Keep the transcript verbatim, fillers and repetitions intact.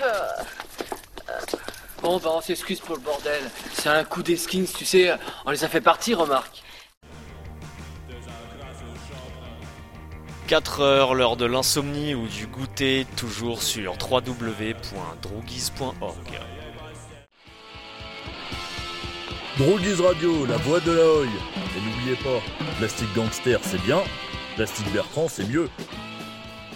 Bon, bah on s'excuse pour le bordel. C'est un coup des skins, tu sais, on les a fait partir, remarque. quatre heures, l'heure de l'insomnie ou du goûter, toujours sur w w w point droguise point org. Droguise Radio, la voix de la Hoye. Et n'oubliez pas, Plastique Gangster c'est bien, Plastique Bertrand c'est mieux.